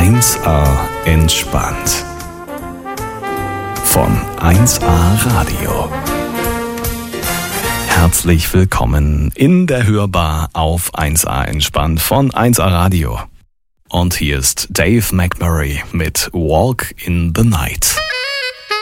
1A entspannt. Von 1A Radio. Herzlich willkommen in der Hörbar auf 1A entspannt von 1A Radio. Und hier ist Dave McMurray mit Walk in the Night.